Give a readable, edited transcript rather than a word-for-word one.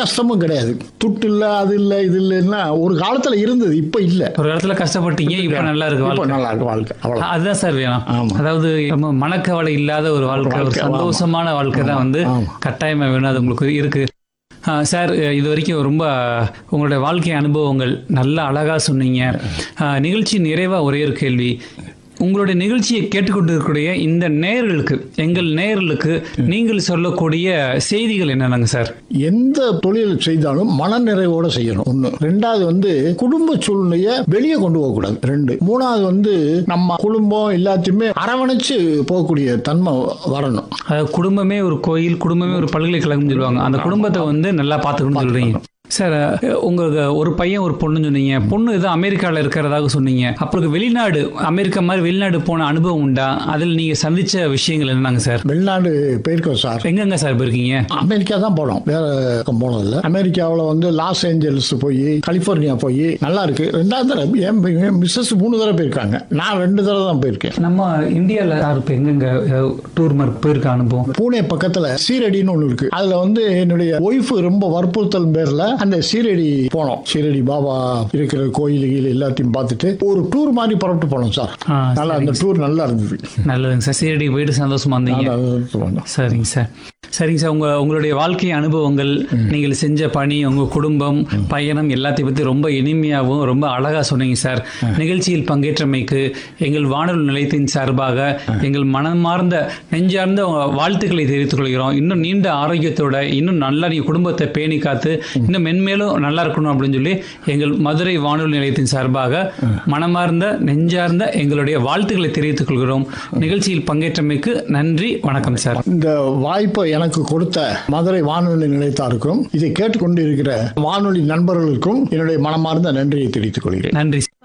கஷ்டமும் கிடையாது. துட்டு இல்ல, அது இல்ல, இது இல்லைன்னா ஒரு காலத்துல இருந்தது, இப்ப இல்ல. ஒரு இடத்துல கஷ்டப்பட்டீங்க, இப்ப நல்லா இருக்கு இப்ப வாழ்க்கை. நல்லா இருக்கு வாழ்க்கை. அவ்வளவு. அதுதான் சார் வேணும். ஆமா. அதாவது நம்ம மனக்கவலை இல்லாத ஒரு வாழ்க்கை, ஒரு வாழ்க்கை, சந்தோஷமான வாழ்க்கை தான் வந்து ஆமா. கட்டாயமா வேணும். அது உங்களுக்கு இருக்கு. சார், இது வரைக்கும் ரொம்ப உங்களுடைய வாழ்க்கை அனுபவங்கள் நல்ல அழகா சொன்னீங்க. நிகழ்ச்சி நிறைவா ஒரே ஒரு கேள்வி. உங்களுடைய நிகழ்ச்சியை கேட்டுக்கொண்டிருக்கக்கூடிய இந்த நேயர்களுக்கு, எங்கள் நேயர்களுக்கு நீங்கள் சொல்லக்கூடிய செய்திகள் என்னென்னங்க சார்? எந்த தொழில் செய்தாலும் மன நிறைவோட செய்யணும். ஒண்ணு. ரெண்டாவது வந்து குடும்ப சூழ்நிலைய வெளியே கொண்டு போக கூடாது. ரெண்டு. மூணாவது வந்து நம்ம குடும்பம் எல்லாத்தையுமே அரவணைச்சு போகக்கூடிய தன்மை வரணும். அதாவது குடும்பமே ஒரு கோயில், குடும்பமே ஒரு பல்கலைக்கழகம் சொல்லுவாங்க. அந்த குடும்பத்தை வந்து நல்லா பார்த்துக்கணும்னு சொல்றீங்க சார். உங்களுக்கு ஒரு பையன் ஒரு பொண்ணுன்னு சொன்னீங்க. பொண்ணு ஏதோ அமெரிக்காவில் இருக்கிறதாக சொன்னீங்க. அப்புறம் வெளிநாடு, அமெரிக்கா மாதிரி வெளிநாடு போன அனுபவம் உண்டா? அதில் நீங்க சந்திச்ச விஷயங்கள் என்னங்க சார்? வெளிநாடு போயிருக்கோம் சார். எங்கெங்க சார் போயிருக்கீங்க? அமெரிக்கா தான் போனோம், வேற போனது இல்லை. அமெரிக்காவில் வந்து லாஸ் ஏஞ்சல்ஸ் போய், கலிபோர்னியா போய் நல்லா இருக்கு. ரெண்டாவது தடவை என் மிஸ்ஸஸ் 3 தடவை போயிருக்காங்க. நான் 2 தடவை தான் போயிருக்கேன். நம்ம இந்தியாவில் சார் இப்போ எங்கெங்க டூர் மாதிரி போயிருக்க அனுபவம்? பூனே பக்கத்துல சீரடின்னு ஒண்ணு இருக்கு. அதுல வந்து என்னுடைய ஒய்ஃப் ரொம்ப வற்புறுத்தல் பேர்ல அந்த சீரடி போனோம். சீரடி பாபா இருக்கிற கோயில்கள் எல்லாத்தையும் பார்த்துட்டு ஒரு டூர் மாதிரி புறப்பட்டு போனோம் சார். நல்லா, அந்த டூர் நல்லா இருந்தது. நல்லதுங்க சார். சீரடி போயிட்டு சந்தோஷமா இருந்தீங்க. சரிங்க சார். சரிங்க சார். உங்களுடைய வாழ்க்கை அனுபவங்கள், நீங்கள் செஞ்ச பணி, உங்க குடும்பம், பயணம் எல்லாத்தையும் பற்றி ரொம்ப இனிமையாகவும் ரொம்ப அழகா சொன்னீங்க சார். நிகழ்ச்சியில் பங்கேற்றமைக்கு எங்கள் வானொலி நிலையத்தின் சார்பாக எங்கள் மனமார்ந்த நெஞ்சார்ந்த வாழ்த்துக்களை தெரிவித்துக் கொள்கிறோம். இன்னும் நீண்ட ஆரோக்கியத்தோட, இன்னும் நல்லா நீங்க குடும்பத்தை பேணி காத்து இன்னும் மென்மேலும் நல்லா இருக்கணும் அப்படின்னு சொல்லி எங்கள் மதுரை வானொலி நிலையத்தின் சார்பாக மனமார்ந்த நெஞ்சார்ந்த எங்களுடைய வாழ்த்துக்களை தெரிவித்துக் கொள்கிறோம். நிகழ்ச்சியில் பங்கேற்றமைக்கு நன்றி, வணக்கம் சார். இந்த வாய்ப்பை எனக்கு கொடுத்த மதுரை வானொலி நிலையத்தாருக்கும், இதை கேட்டுக்கொண்டு இருக்கிற வானொலி நண்பர்களுக்கும் என்னுடைய மனமார்ந்த நன்றியை தெரிவித்துக் கொள்கிறேன். நன்றி.